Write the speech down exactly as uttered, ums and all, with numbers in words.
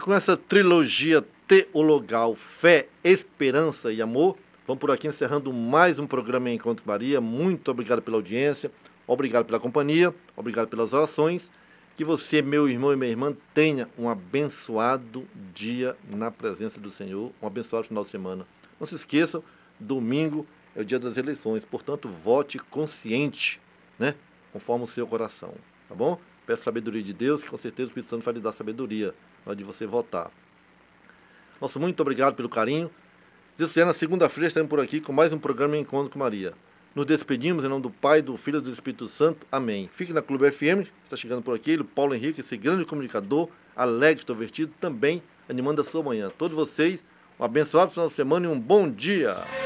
com essa trilogia teologal, fé, esperança e amor, vamos por aqui encerrando mais um programa em Encontro com Maria. Muito obrigado pela audiência, obrigado pela companhia, obrigado pelas orações. Que você, meu irmão e minha irmã, tenha um abençoado dia na presença do Senhor, um abençoado final de semana. Não se esqueçam, domingo é o dia das eleições, portanto, vote consciente, né? Conforme o seu coração, tá bom? Peço sabedoria de Deus, que com certeza o Espírito Santo vai lhe dar sabedoria na hora de você votar. Nosso muito obrigado pelo carinho. Deus quiser, na segunda-feira estaremos por aqui com mais um programa Encontro com Maria. Nos despedimos em nome do Pai, do Filho e do Espírito Santo. Amém. Fique na Clube F M, está chegando por aqui, o Paulo Henrique, esse grande comunicador, alegre, extrovertido, também animando a sua manhã. Todos vocês, um abençoado final de semana e um bom dia.